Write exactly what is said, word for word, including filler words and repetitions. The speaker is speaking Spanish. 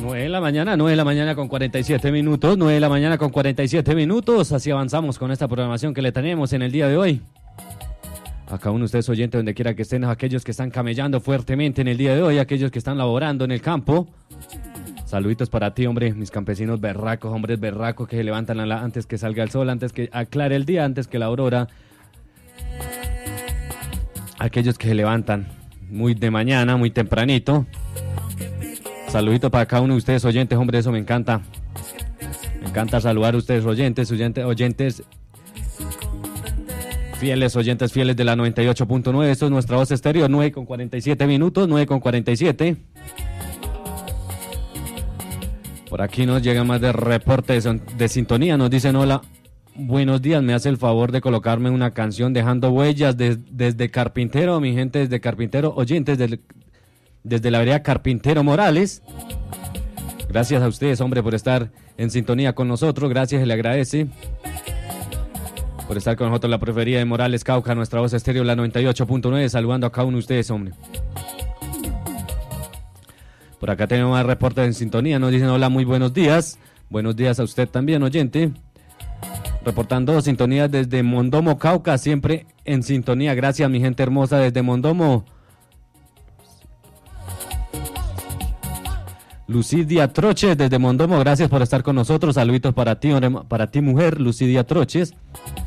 nueve de la mañana, nueve de la mañana con cuarenta y siete minutos, nueve de la mañana con cuarenta y siete minutos, así avanzamos con esta programación que le tenemos en el día de hoy. A cada uno de ustedes oyentes, donde quiera que estén, aquellos que están camellando fuertemente en el día de hoy, aquellos que están laborando en el campo. Saluditos para ti, hombre, mis campesinos berracos, hombres berracos que se levantan a la, antes que salga el sol, antes que aclare el día, antes que la aurora. Aquellos que se levantan muy de mañana, muy tempranito. Saludito para cada uno de ustedes oyentes, hombre, eso me encanta. Me encanta saludar a ustedes oyentes, oyentes, oyentes fieles, oyentes fieles de la noventa y ocho punto nueve. Esto es nuestra voz exterior, nueve con cuarenta y siete minutos, nueve con cuarenta y siete. Por aquí nos llega más de reporte de, de sintonía, nos dicen hola, buenos días, me hace el favor de colocarme una canción dejando huellas de, desde Carpintero, mi gente desde Carpintero, oyentes del... desde la vereda Carpintero Morales. Gracias a ustedes, hombre, por estar en sintonía con nosotros. Gracias, se le agradece por estar con nosotros. La preferida de Morales, Cauca, nuestra voz estéreo, la noventa y ocho punto nueve, saludando a cada uno de ustedes, hombre. Por acá tenemos más reportes en sintonía. Nos dicen hola, muy buenos días. Buenos días a usted también, oyente. Reportando sintonía desde Mondomo, Cauca, siempre en sintonía. Gracias, mi gente hermosa, desde Mondomo. Lucidia Troches desde Mondomo, gracias por estar con nosotros. Saluditos para ti, para ti mujer, Lucidia Troches.